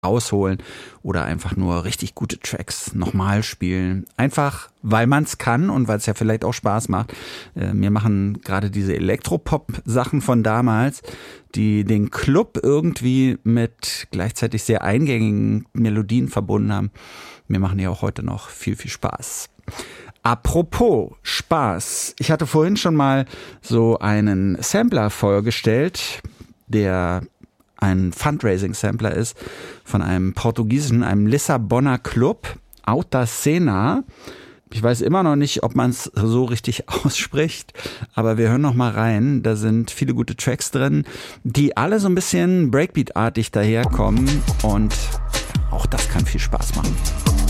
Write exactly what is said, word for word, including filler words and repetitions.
rausholen oder einfach nur richtig gute Tracks nochmal spielen. Einfach, weil man es kann und weil es ja vielleicht auch Spaß macht. Äh, mir machen gerade diese Elektropop-Sachen von damals, die den Club irgendwie mit gleichzeitig sehr eingängigen Melodien verbunden haben. Mir machen die auch heute noch viel, viel Spaß. Apropos Spaß. Ich hatte vorhin schon mal so einen Sampler vorgestellt, der ein Fundraising-Sampler ist von einem portugiesischen, einem Lissabonner Club, Alta Cena. Ich weiß immer noch nicht, ob man es so richtig ausspricht, aber wir hören noch mal rein. Da sind viele gute Tracks drin, die alle so ein bisschen Breakbeat-artig daherkommen und auch das kann viel Spaß machen.